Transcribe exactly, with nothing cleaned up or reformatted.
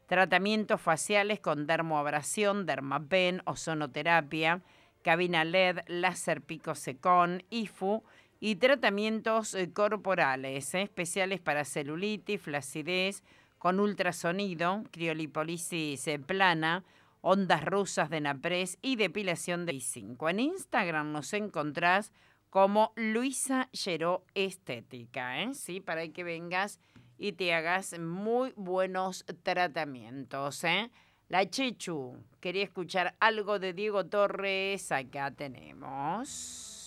tratamientos faciales con dermoabrasión, dermapen, ozonoterapia, cabina L E D, láser pico secón, I F U y tratamientos eh, corporales eh, especiales para celulitis, flacidez, con ultrasonido, criolipólisis eh, plana, ondas rusas de Napres y depilación de I cinco. En Instagram nos encontrás como Luisa Lleró Estética, ¿eh? Sí, para que vengas y te hagas muy buenos tratamientos, ¿eh? La Chechu, quería escuchar algo de Diego Torres, acá tenemos.